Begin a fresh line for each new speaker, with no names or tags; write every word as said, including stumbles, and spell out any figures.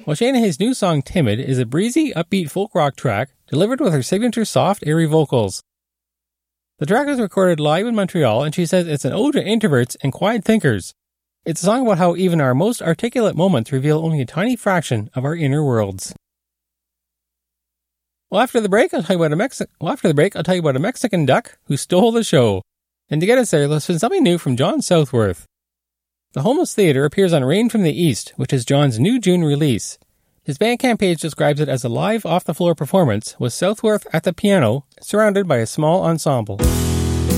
while Shanahan's new song Timid is a breezy, upbeat folk rock track delivered with her signature soft, airy vocals. The track was recorded live in Montreal, and she says it's an ode to introverts and quiet thinkers. It's a song about how even our most articulate moments reveal only a tiny fraction of our inner worlds. Well, after the break, I'll tell you about a Mexi- well, after the break, I'll tell you about a Mexican duck who stole the show. And to get us there, let's listen to something new from John Southworth. The Homeless Theatre appears on Rain from the East, which is John's new June release. His Bandcamp page describes it as a live, off-the-floor performance with Southworth at the piano, surrounded by a small ensemble.